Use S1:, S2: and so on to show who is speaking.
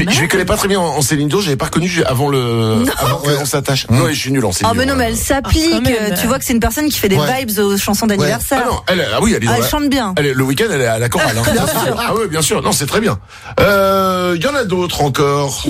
S1: Je les connais pas très bien en Céline Dion, j'avais pas reconnu avant qu'on s'attache. Non, je suis nul en Céline
S2: Ah,
S1: Dion.
S2: mais non, mais elle s'applique. Tu vois que c'est une personne qui fait des vibes aux chansons d'anniversaire.
S1: Ah non, elle
S2: chante bien.
S1: Le week-end, elle est à la chorale. Hein.
S2: Bien sûr.
S1: Ah oui, bien sûr. Non, c'est très bien. Il y en a d'autres encore.